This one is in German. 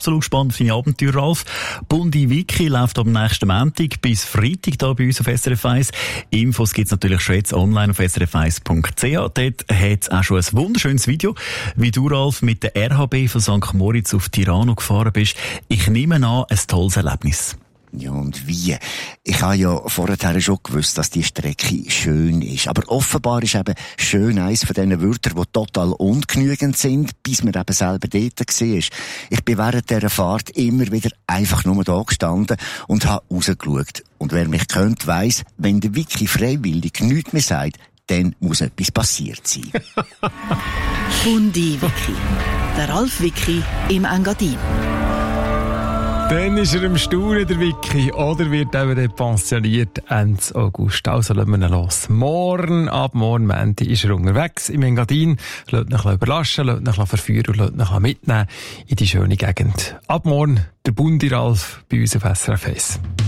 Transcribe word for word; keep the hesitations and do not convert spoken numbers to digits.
absolut gespannt auf deine Abenteuer, Ralf. Bundi Wiki läuft am nächsten Montag bis Freitag hier bei uns auf S R F eins. Infos gibt's natürlich schon jetzt online auf s r f eins punkt c h. Dort hat's auch schon ein wunderschönes Video, wie du, Ralf, mit der R H B von Sankt Moritz auf Tirano gefahren bist. Ich nehme an, ein tolles Erlebnis. Ja, und wie? Ich habe ja vorher schon gewusst, dass die Strecke schön ist. Aber offenbar ist eben schön eins von diesen Wörtern, die total ungenügend sind, bis man eben selber dort war. Ich bin während dieser Fahrt immer wieder einfach nur da gestanden und habe rausgeschaut. Und wer mich kennt, weiss, wenn der Wiki freiwillig nichts mehr sagt, dann muss etwas passiert sein. Bundi Wiki. Der Ralf Wiki im Engadin. Dann ist er im Staunen, der Wiki, oder wird eben dann pensioniert Ende August. Also lassen wir ihn los. Morgen, ab morgen, Montag, ist er unterwegs im Engadin, lässt ihn überraschen, lässt ihn verführen und lässt ihn mitnehmen in die schöne Gegend. Ab morgen der Bundi Ralf bei uns auf S R F eins.